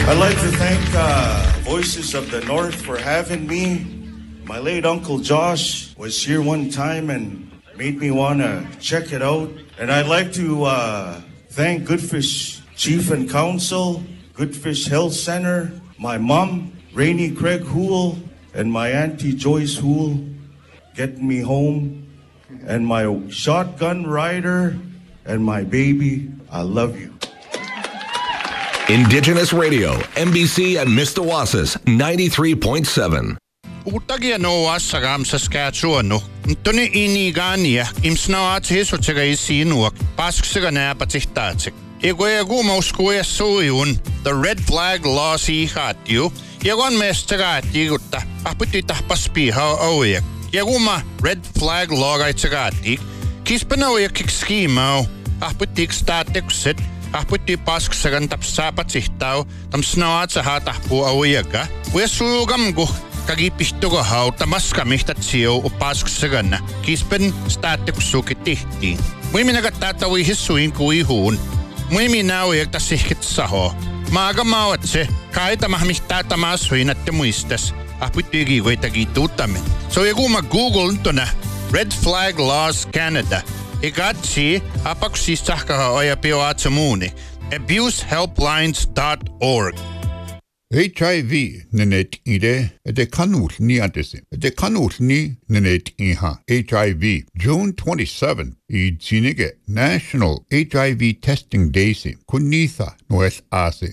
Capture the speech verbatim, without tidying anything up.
I'd like to thank uh, Voices of the North for having me. My late Uncle Josh was here one time and made me want to check it out. And I'd like to uh, thank Goodfish Chief and Council, Goodfish Health Center, my mom, Rainey Craig Hoole, and my auntie Joyce Hoole, getting me home, and my shotgun rider, and my baby. I love you. Indigenous Radio, M B C and Mister Wassas, ninety-three point seven. Utagia no wasagam Saskatchewan no. Tuni ini gania imsnaat his utagay sinuak pasksigana patihtatsik. Iguegu moskuya suyun the red flag laws he had you. Yagon mestagati gutta aputita paspiha oyak. Yaguma red flag log I tagati. Kispanoya kick schemo aputik static sit. Aputi pask sagan tapsapa tihtao tam snaat sa hatahpu awayaga. Wesugam go kagipihto go hau tamas kamihta tsiyo o pask sagan na kispen static sukitihti. Muimi nagatatawi hisuin kuihun. Muimi nawayak tasihkit saho. Maaga mawatse kahit amahmihta tamasuin at temuistas. Aputi gigoy tagitutamin. So yaguma Google nto na Red Flag Laws Canada. Igatsi apaksisahkaha oya piwaatsamuni abuse helplines dot org. H I V nenet ide ede kanul ni antese ede kanul ni nenet iha H I V June twenty-seventh i zinige National H I V Testing Day kunitha noes ase